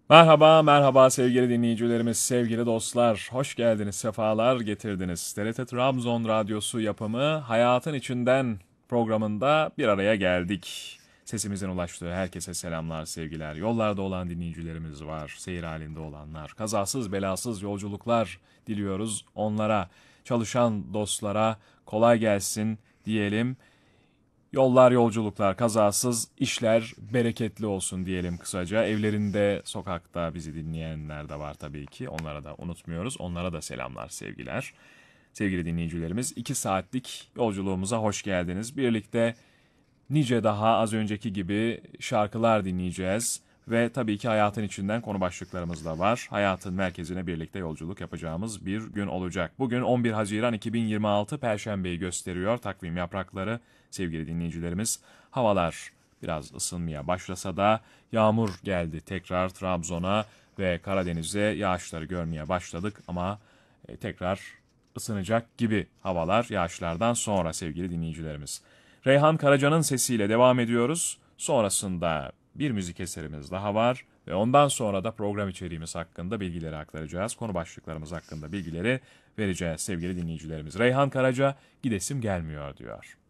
Merhaba, merhaba sevgili dinleyicilerimiz, sevgili dostlar. Hoş geldiniz, sefalar getirdiniz. TRT Trabzon Radyosu yapımı Hayatın İçinden programında bir araya geldik. Sesimizin ulaştığı herkese selamlar, sevgiler. Yollarda olan dinleyicilerimiz var, seyir halinde olanlar. Kazasız belasız yolculuklar diliyoruz onlara. Çalışan dostlara kolay gelsin diyelim. Yollar, yolculuklar kazasız, işler bereketli olsun diyelim kısaca. Evlerinde, sokakta bizi dinleyenler de var tabii ki. Onlara da unutmuyoruz. Onlara da selamlar, sevgiler. Sevgili dinleyicilerimiz, 2 saatlik yolculuğumuza hoş geldiniz. Birlikte nice daha az önceki gibi şarkılar dinleyeceğiz. Ve tabii ki hayatın içinden konu başlıklarımız da var. Hayatın merkezine birlikte yolculuk yapacağımız bir gün olacak. Bugün 11 Haziran 2026 Perşembe'yi gösteriyor takvim yaprakları. Sevgili dinleyicilerimiz, havalar biraz ısınmaya başlasa da yağmur geldi tekrar Trabzon'a ve Karadeniz'e yağışları görmeye başladık ama tekrar ısınacak gibi havalar yağışlardan sonra sevgili dinleyicilerimiz. Reyhan Karaca'nın sesiyle devam ediyoruz. Sonrasında bir müzik eserimiz daha var ve ondan sonra da program içeriğimiz hakkında bilgileri aktaracağız. Konu başlıklarımız hakkında bilgileri vereceğiz sevgili dinleyicilerimiz. Reyhan Karaca gidesim gelmiyor diyor.